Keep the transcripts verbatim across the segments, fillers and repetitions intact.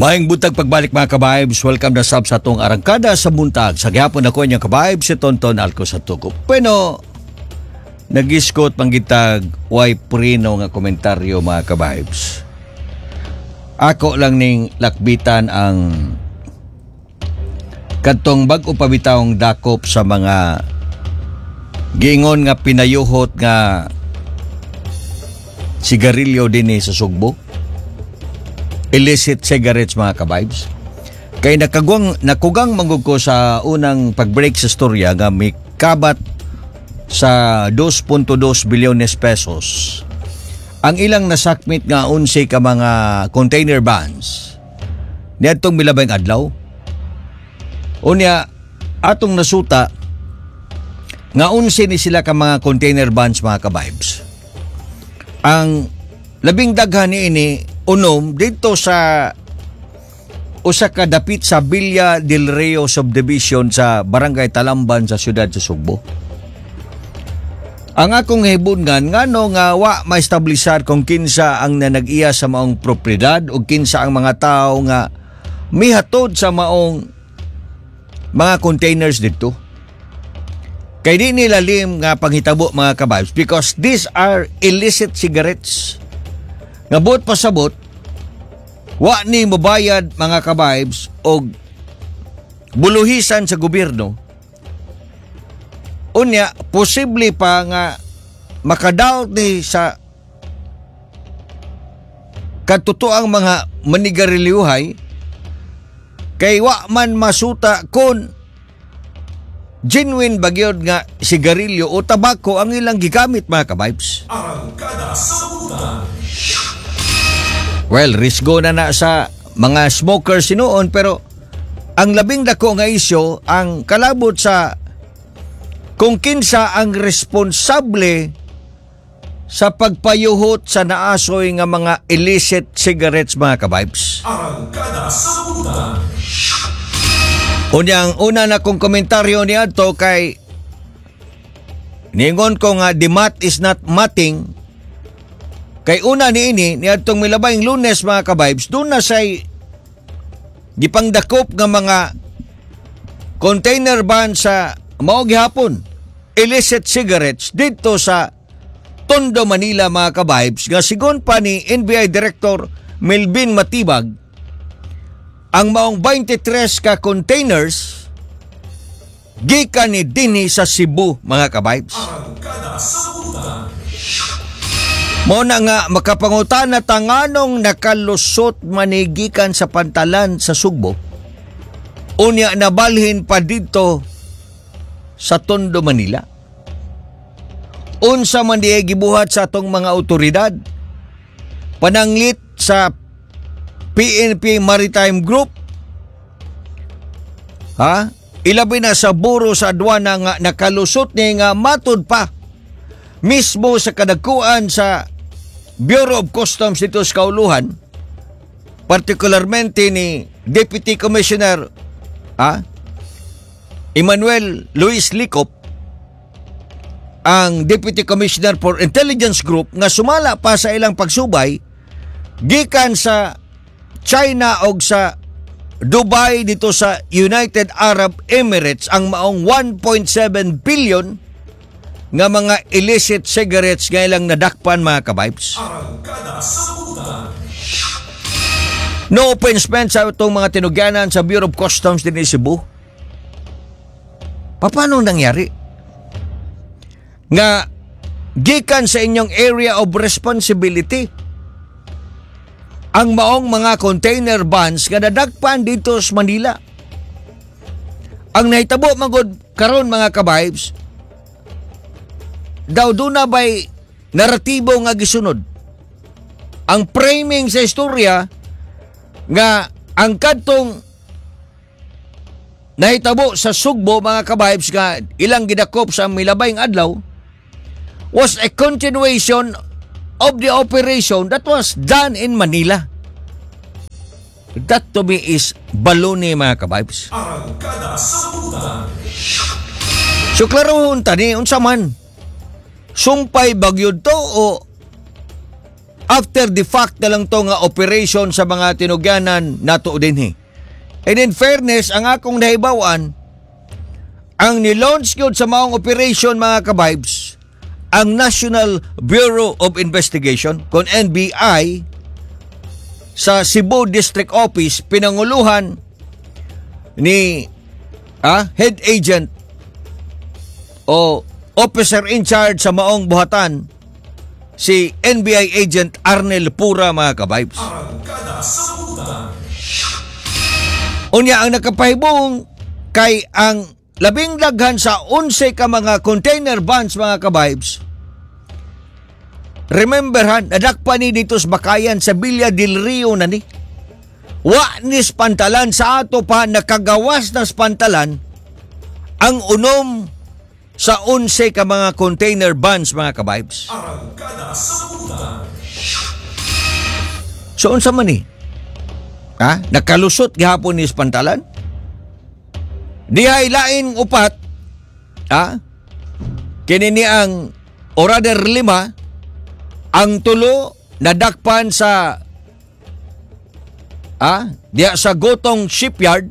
Maayong buntag pagbalik mga ka-vibes. Welcome na sab sa atong arangkada sa buntag. Sa gihapon ako inyong ka-vibes si Tonton Alco sa Tuko. Pero nag-iskot panggitag way prino nga komentaryo mga ka-vibes. Ako lang ning lakbitan ang kadtong bag-o pabitawong dakop sa mga giingon nga pinayuhot nga sigarilyo dinhi sa Sugbo. Illicit cigarettes mga ka-vibes. Kay nakagwang, nakugang manggug ko sa unang pag-break sa storya nga may kabat sa two point two bilyones pesos. Ang ilang nasakmit nga unsi ka mga container vans niadtong milabayng adlaw. Unya atong nasuta nga unsi ni sila ka mga container vans mga ka-vibes. Ang labing daghan niini unom dito sa usa ka dapit sa Villa del Rio subdivision sa Barangay Talamban sa siyudad sa Sugbo. Ang akong hibungan ngano nga wa maestablisar kung kinsa ang nanag-iya sa maong propiedad o kinsa ang mga tao nga mihatod sa maong mga containers dito. Kay di nilalim nga panghitabo mga ka-vibes because these are illicit cigarettes. Nga buot pasabot, wa ni mabayad mga ka-vibes o buluhisan sa gobyerno. Unya, posible pa nga makadaot ni sa katutuang mga manigariliyuhay kay wa man masuta kung genuine bagyod nga sigarilyo o tabako ang ilang gigamit mga ka-vibes. Arangkada sa buta. Well, risgo na na sa mga smokers sinuon pero ang labing dako nga isyo ang kalabot sa kung kinsa ang responsable sa pagpayuhot sa naasoy nga mga illicit cigarettes mga ka-vibes. Arangkada sa buta. Unyang una na kong komentaryo ni Adto kay ningon ko nga the math is not mathing. Kay una ni ini, ni atong milabayng Lunes mga ka-vibes, doon na say gipangdakop nga mga container van sa mao gihapon illicit cigarettes dito sa Tondo, Manila mga ka-vibes nga sigon pa ni N B I Director Melvin Matibag ang maong twenty-three ka containers gikan ni dinhi sa Cebu mga ka-vibes. Mo na nga makapangutan na tanganong nakalusot manigikan sa pantalan sa Sugbo. Unya nabalhin pa dito sa Tondo, Manila. Unsa man diay gibuhat sa atong mga otoridad. Pananglit sa P N P Maritime Group. Ha? Ilabi na sa buro sa adwana nga nakalusot ni nga matud pa mismo sa kadagkuan sa Bureau of Customs dito sa Kauluhan, partikularmente ni Deputy Commissioner ah, Emmanuel Luis Licop, ang Deputy Commissioner for Intelligence Group nga sumala pa sa ilang pagsubay gikan sa China o sa Dubai dito sa United Arab Emirates ang maong one point seven billion nga mga illicit cigarettes nga ilang nadakpan mga ka-vibes. No offense man sa itong mga tinugyanan sa Bureau of Customs din sa Cebu. Paano nangyari? Nga gikan sa inyong area of responsibility ang maong mga container vans nga nadakpan dito sa Manila. Ang nahitabo magod karon mga ka-vibes daw doon na ba'y naratibo nga gisunod. Ang framing sa istorya nga ang kadtong nahitabo sa Sugbo mga ka-vibes nga ilang gidakop sa milabayng adlaw was a continuation of the operation that was done in Manila. That to me is baloney mga ka-vibes. So klarohon tani unsa man sumpay bagyod to o after the fact na lang to nga operation sa mga tinugyanan nato dinhi. And in fairness, ang akong nahibawan, ang nilaunch yun sa maong operation mga kabibes, ang National Bureau of Investigation, kung N B I, sa Cebu District Office, pinanguluhan ni ah, Head Agent o Officer in Charge sa maong buhatan, si N B I Agent Arnel Pura mga kabibes. Unya ang nakapahibong kay ang labing daghan sa onse ka mga container vans mga kabibes. Remember han, nadakpa ni dito sa Bakayan sa Villa del Rio na ni. Wa ni spantalan sa ato pa nakagawas na spantalan ang unom sa onse ka mga container vans mga kabibes. So unsa man ni? Ha? Nakalusot gihapon ni spantalan? Dihay laing upat, ha? Kini ni ang o rather lima, ang tulo nadakpan sa ha? Diya sa Gotong Shipyard,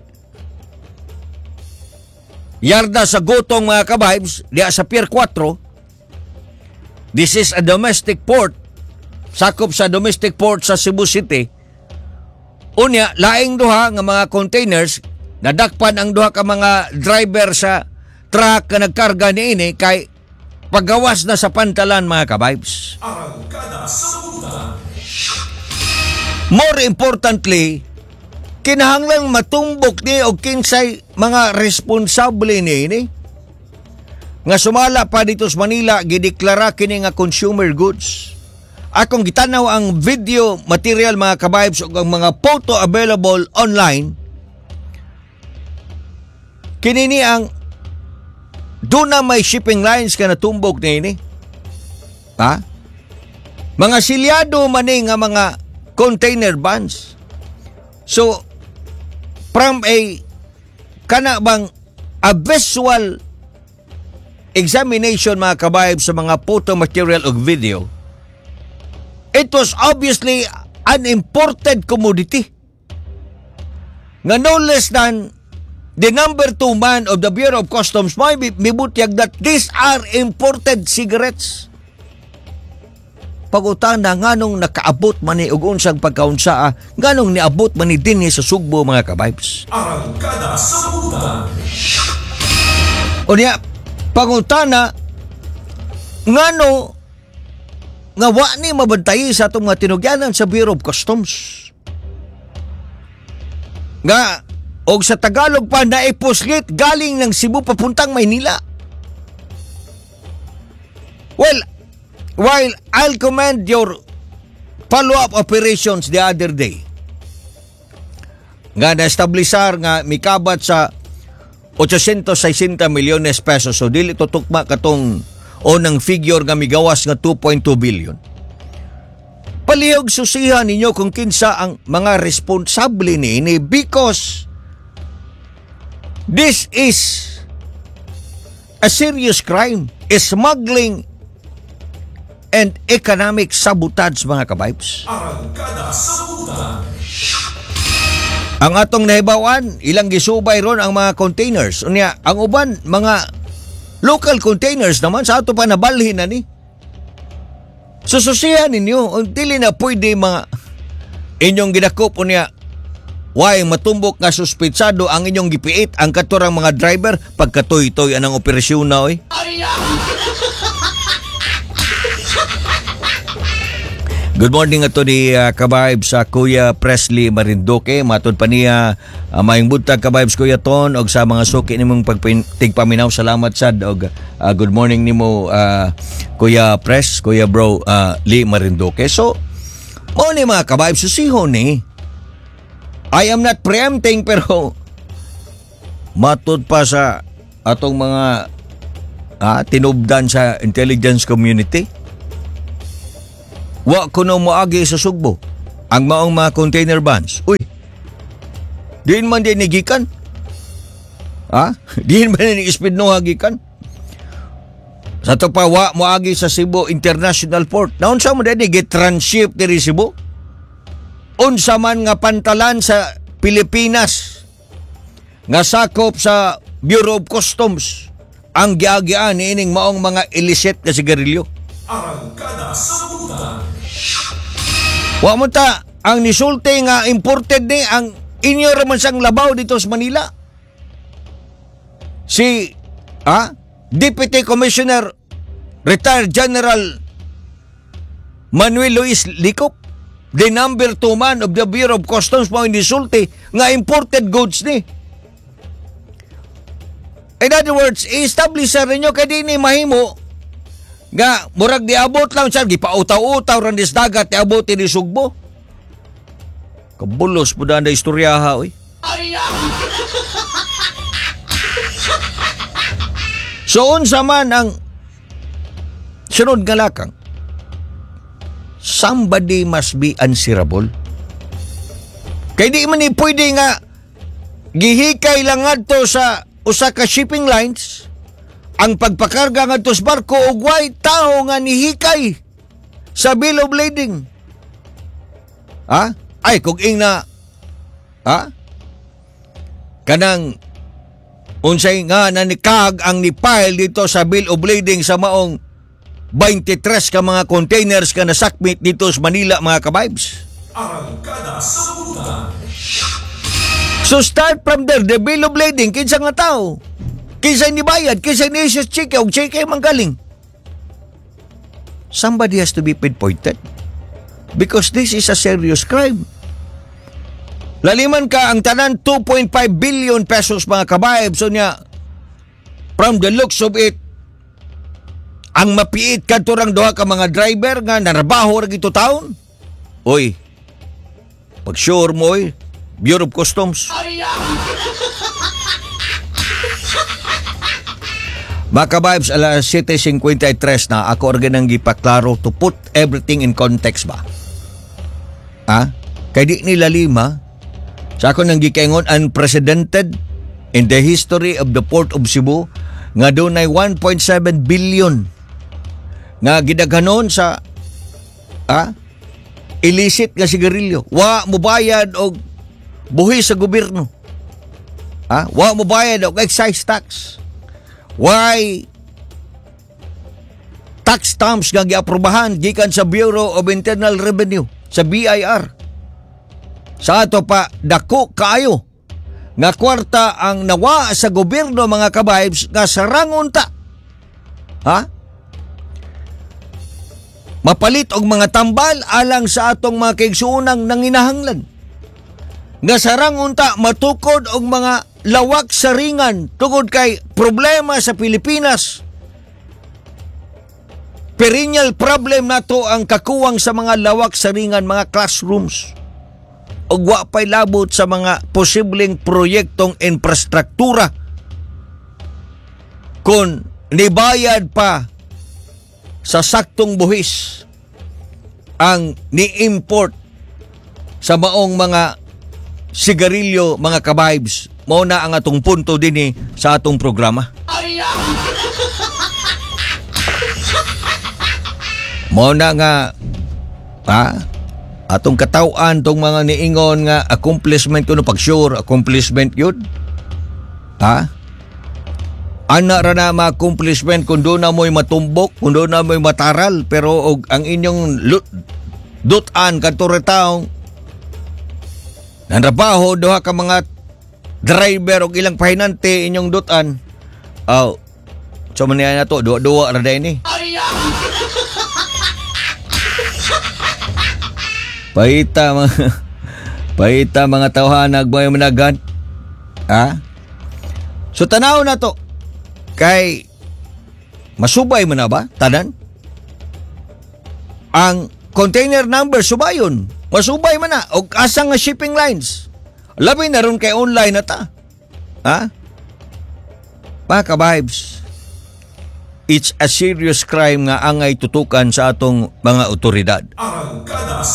yarda sa Gotong mga kabibes, diya sa Pier four. This is a domestic port, sakop sa domestic port sa Cebu City. Unya, laing duha nga mga containers, nadakpan ang duha ka mga driver sa truck na nagkarga niini kay pagawas na sa pantalan mga kabibes. More importantly, kinahanglang matumbok ni og kinsay mga responsable niini nga sumala pa dito sa Manila gideklara kini nga consumer goods. Akong gitanaw ang video material mga kabibes ug ang mga photo available online. Kini ni ang duna may shipping lines ka natumbok ni ini. Ha? Mga silyado man nga mga container vans. So from a kana bang a visual examination mga kabibes sa mga photo material ug video, it was obviously an imported commodity. Nga no less than the number two man of the Bureau of Customs may mibutyag that these are imported cigarettes. Pag-utan na nganong nakaabot man ni og unsang pagkaunsaa, nganong niabot man ni dinhi sa Sugbo mga kabibes. Arangkada sa Buta. Unya, pag-utan na ngano nga wa ni mabantayi sa itong mga tinugyanan sa Bureau of Customs. Nga, og sa Tagalog pa na ipuslit galing ng Cebu papuntang Maynila. Well, while I'll commend your follow-up operations the other day, nga na-establisar nga mikabat sa eight hundred sixty milyones pesos, so dili tutukma katong o ng figure nga migawas nga two point two billion. Palihog susihan ninyo kung kinsa ang mga responsable niini because this is a serious crime, smuggling and economic sabotage mga kabibes. Ang atong nahibawan, ilang gisubay ron ang mga containers. Unya, ang uban mga local containers naman sa ato pa nabalhin na ni. Sususihan ninyo, ang dili na pwede mga inyong ginakop niya. Why matumbok nga suspitsado ang inyong gipiit ang katurang mga driver pagkatoy-toy anang operasyon na oy. Good morning ato ni uh, kabayb sa Kuya Presley Marinduque. Matod pa niya uh, maayong buntag kabayb Kuya Ton og sa mga suki nimong pagtigpaminaw. Salamat sad og uh, good morning nimo uh, Kuya Pres, Kuya Bro uh, Lee Marinduque. So mo ni mga kabayb susihon ni. I am not preempting pero matod pa sa atong mga uh, tinubdan sa intelligence community. Wa kuno moagi sa Sugbo ang maong mga container vans. Uy, diin man din nigikan? Ha? Diin man din ni-speed no hagikan? Sa to pa wa moagi sa Cebu International Port. Naunsa mo dani gi-transship diri Cebu? Unsa man nga pantalan sa Pilipinas nga sakop sa Bureau of Customs ang giagian niining maong mga illicit na sigarilyo. Arangkada sa Buta. Wa mo ta ang nisulti nga imported ni ang inyo raman sang labaw dito sa Manila. Si ah, Deputy Commissioner Retired General Manuel Luis Licop, the number two man of the Bureau of Customs, mo nisulti nga imported goods ni. In other words, i-establish sa rinyo kay di ni mahimo nga murag diabot lang siya gipautaw-utaw ran dis dagat diabot ni Sugbo. Kabulos po na istoryaha oy. So unsa man ang sunod nga lakang, somebody must be answerable. Kay di man ni pwede nga gihikay lang ngadto sa usa ka shipping lines ang pagpakarga ngadto sa barko ug way tao nga nihikay sa bill of lading. Ha? Ay kung ing na ha? Kanang unsay nga nanikag ang nipile dito sa bill of lading sa maong twenty-three ka mga containers ka nasakmit dito sa Manila mga kabibes. Arangkada sa Buta. So start from there, the bill of lading, kinsa nga tao, kinsa ni bayad, kinsa ni issues cheque, o cheque manggaling. Somebody has to be pinpointed because this is a serious crime. Laliman ka ang tanan two point five billion pesos mga kabaib. So niya, from the looks of it, ang mapiit ka turang doha ka mga driver nga narabaho rin ito taon. Oy, pag sure mo oy, Bureau of Customs. Mga kabibes, alas seven fifty-three na ako organ ang gipaklaro to put everything in context ba? Ha? Kaya di nila lima, sa ako nang gikaingon, unprecedented in the history of the Port of Cebu nga doon ay one point seven billion nga gidaghanon sa ha? Illicit nga sigarilyo. Wa mo bayad og buhi sa gobyerno. Ha? Wa mo bayad og excise tax. Why tax stamps nga giaprobahan gikan sa Bureau of Internal Revenue, sa B I R. Sa ato pa dako kaayo nga kwarta ang nawa sa gobyerno mga kabibes nga sarangon ta. Ha? Mapalit og mga tambal alang sa atong mga kaigsuonang nanginahanglan. Nga sarangon ta matukod og mga lawak saringan tungod kay problema sa Pilipinas. Perennial problem nato ang kakuwang sa mga lawak saringan, mga classrooms. Og wa pay labot sa mga posibleng proyektong infrastruktura kung nibayad pa sa saktong buhis ang ni-import sa maong mga sigarilyo mga kabibes. Mao na ang atong punto dinhi sa atong programa. Mao na nga ha, atong kataw-an tong mga niingon nga accomplishment kuno pag sure accomplishment yun. Ha? Ana ra na ma-accomplishment kung doon na mo'y matumbok, kung doon na mo'y mataral, pero og ang inyong dutan kadto taong nanrabaho duha ka mga driver og ilang pahinante inyong dutan. Aw, oh, so man na to, duwa-duwa ra day ni. Paita mga paita mga tawhanag boy managan. Ha? So tanaw na to. Kay masubay man na ba tanan? Ang container number subayon. Masubay man na og asa nga shipping lines. Labi na ron kay online na ta. Ha? Mga ka-vibes, it's a serious crime nga angay tutukan sa atong mga otoridad. Arangkada